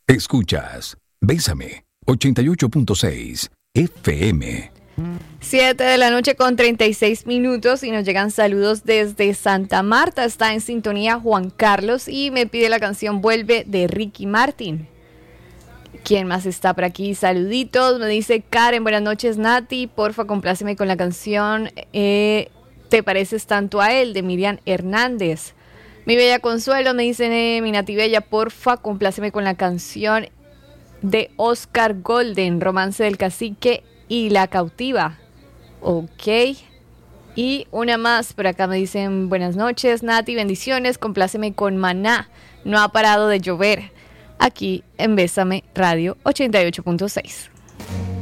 Escuchas Bésame 88.6 FM. 7 de la noche con 36 minutos y nos llegan saludos desde Santa Marta. Está en sintonía Juan Carlos y me pide la canción Vuelve de Ricky Martin. ¿Quién más está por aquí? Saluditos. Me dice Karen, buenas noches Nati. Porfa, compláceme con la canción Te pareces tanto a él de Miriam Hernández. Mi bella Consuelo me dice mi Nati Bella, porfa, compláceme con la canción de Oscar Golden, Romance del Cacique y La Cautiva. Ok. Y una más, por acá me dicen buenas noches Nati, bendiciones, compláceme con Maná, no ha parado de llover, aquí en Bésame Radio 88.6.